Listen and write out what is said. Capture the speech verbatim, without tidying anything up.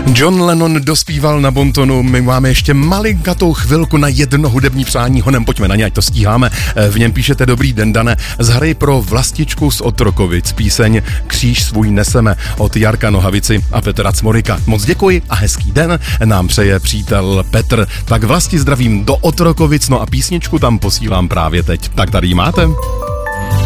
John Lennon dospíval na bontonu, my máme ještě malinkatou chvilku na jedno hudební přání, honem pojďme na ně, ať to stíháme. V něm píšete: dobrý den, Dane, zahraj pro Vlastičku z Otrokovic píseň Kříž svůj neseme od Jarka Nohavici a Petra Cmorika. Moc děkuji a hezký den nám přeje přítel Petr. Tak Vlasti zdravím do Otrokovic, no a písničku tam posílám právě teď. Tak tady ji máte.